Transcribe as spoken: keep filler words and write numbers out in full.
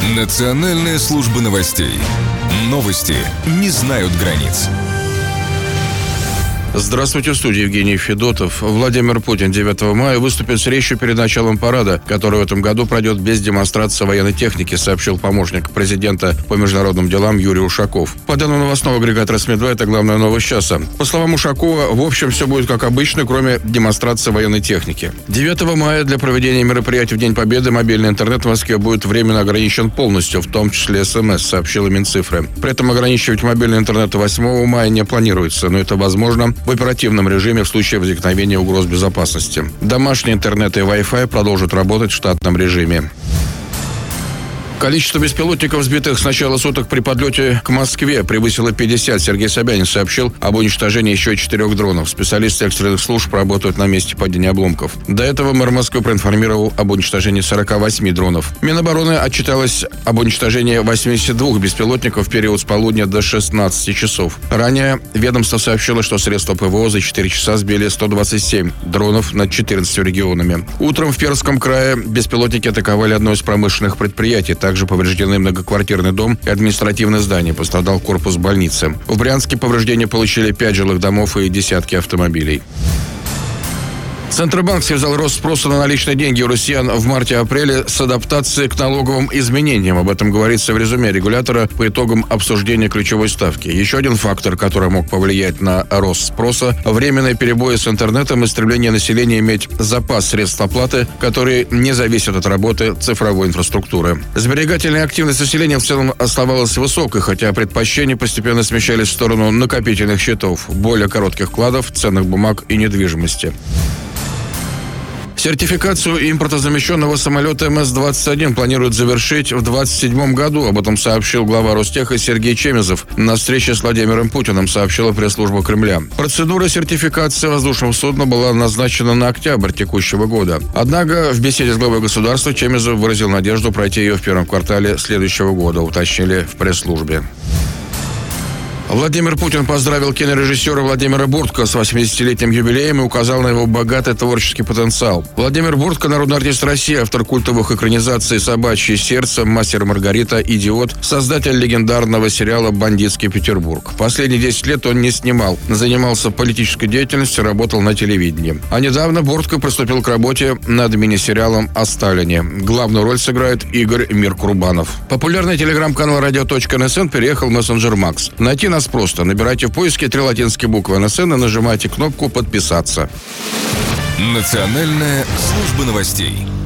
Национальная служба новостей. Новости не знают границ. Здравствуйте, в студии Евгений Федотов. Владимир Путин девятого мая выступит с речью перед началом парада, который в этом году пройдет без демонстрации военной техники, сообщил помощник президента по международным делам Юрий Ушаков. По данным новостного агрегата «Росмедва», это главная новость часа. По словам Ушакова, в общем, все будет как обычно, кроме демонстрации военной техники. девятого мая для проведения мероприятий в День Победы мобильный интернет в Москве будет временно ограничен полностью, в том числе СМС, сообщила Минцифры. При этом ограничивать мобильный интернет восьмого мая не планируется, но это возможно в оперативном режиме в случае возникновения угроз безопасности. Домашний интернет и Wi-Fi продолжат работать в штатном режиме. Количество беспилотников, сбитых с начала суток при подлете к Москве, превысило пятьдесят. Сергей Собянин сообщил об уничтожении еще четырех дронов. Специалисты экстренных служб работают на месте падения обломков. До этого мэр Москвы проинформировал об уничтожении сорока восьми дронов. Минобороны отчиталось об уничтожении восьмидесяти двух беспилотников в период с полудня до шестнадцати часов. Ранее ведомство сообщило, что средства ПВО за четыре часа сбили сто двадцать семь дронов над четырнадцатью регионами. Утром в Пермском крае беспилотники атаковали одно из промышленных предприятий. Также повреждены многоквартирный дом и административное здание. Пострадал корпус больницы. В Брянске повреждения получили пять жилых домов и десятки автомобилей. Центробанк связал рост спроса на наличные деньги у россиян в марте-апреле с адаптацией к налоговым изменениям. Об этом говорится в резюме регулятора по итогам обсуждения ключевой ставки. Еще один фактор, который мог повлиять на рост спроса – временные перебои с интернетом и стремление населения иметь запас средств оплаты, которые не зависят от работы цифровой инфраструктуры. Сберегательная активность населения в целом оставалась высокой, хотя предпочтения постепенно смещались в сторону накопительных счетов, более коротких вкладов, ценных бумаг и недвижимости. Сертификацию импортозамещенного самолета эм эс двадцать один планируют завершить в двадцать седьмом году. Об этом сообщил глава Ростеха Сергей Чемезов на встрече с Владимиром Путиным, сообщила пресс-служба Кремля. Процедура сертификации воздушного судна была назначена на октябрь текущего года. Однако в беседе с главой государства Чемезов выразил надежду пройти ее в первом квартале следующего года, уточнили в пресс-службе. Владимир Путин поздравил кинорежиссера Владимира Бортко с восьмидесятилетним юбилеем и указал на его богатый творческий потенциал. Владимир Бортко – народный артист России, автор культовых экранизаций «Собачье сердце», «Мастер и Маргарита», «Идиот», создатель легендарного сериала «Бандитский Петербург». Последние десять лет он не снимал, занимался политической деятельностью, работал на телевидении. А недавно Бортко приступил к работе над мини-сериалом о Сталине. Главную роль сыграет Игорь Миркурбанов. Популярный телеграм-канал радио точка эн эс эн переехал в мессенджер Макс. Найти нас просто. Набирайте в поиске три латинские буквы эн эс эн и нажимайте кнопку «Подписаться». Национальная служба новостей.